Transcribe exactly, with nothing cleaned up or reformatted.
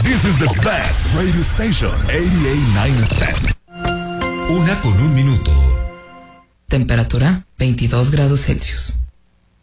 This is the best radio station, ochenta y nueve F M. Una con un minuto. Temperatura veintidós grados Celsius.